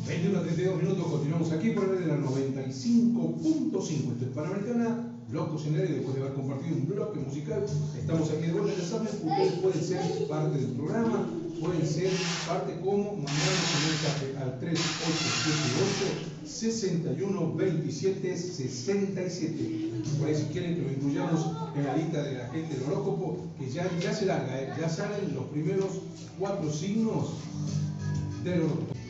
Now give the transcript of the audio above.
21 a 32 minutos, continuamos aquí por el de la 95.5. Esto es Panamericana, blog cocinero, y después de haber compartido un bloque musical, estamos aquí de vuelta. Ya saben, ustedes pueden ser parte del programa, pueden ser parte como mandando un mensaje al 3878-612767. Por ahí, si quieren que lo incluyamos en la lista de la gente del horóscopo, que ya se larga, ya salen los primeros 4 signos del horóscopo.